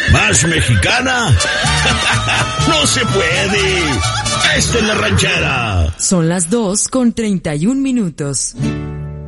¿Más mexicana? ¡No se puede! ¡Esta es la ranchera! Son las 2:31.